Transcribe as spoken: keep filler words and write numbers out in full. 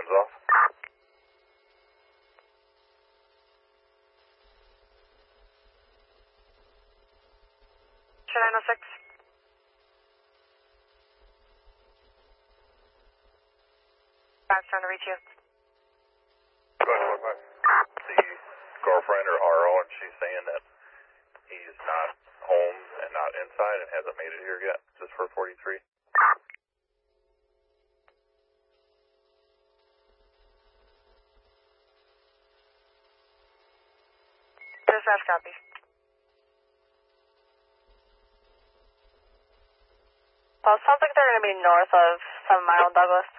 is off. nine oh six. Five trying to reach you. Go ahead, one five. The girlfriend or R O, and she's saying that he's not home and not inside and hasn't made it here yet. Just for forty-three. Dispatch copy. Well, it sounds like they're going to be north of Seven Mile Douglas.